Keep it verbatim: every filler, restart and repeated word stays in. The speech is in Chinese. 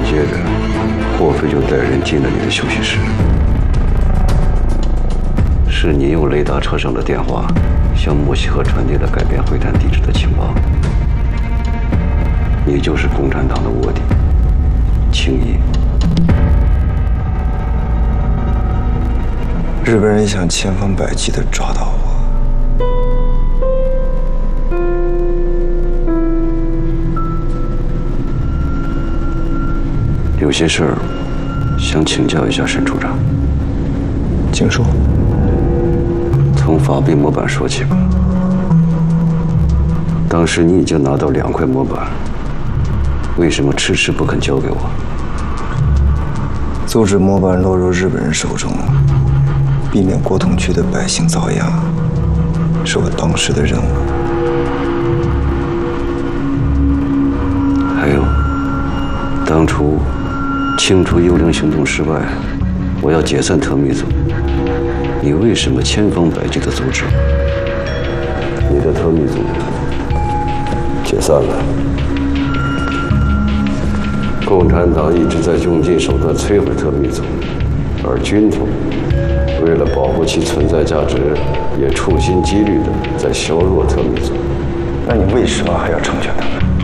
接着，霍飞就带人进了你的休息室。是你用雷达车上的电话，向莫西河传递了改变会谈地址的情报。你就是共产党的卧底，青衣。 日本人想千方百计地抓到我。 有些事儿想请教一下沈处长。 请说。 从法币模板说起吧。当时你已经拿到两块模板，为什么迟迟不肯交给我？ 阻止模板落入日本人手中，避免国统区的百姓遭殃，是我当时的任务。 还有，当初清除幽灵行动失败，我要解散特密组，你为什么千方百计地阻止？你的特密组解散了。共产党一直在用尽手段摧毁特密组，而军统为了保护其存在价值，也处心积虑地在削弱特密组。 那你为什么还要成全他们？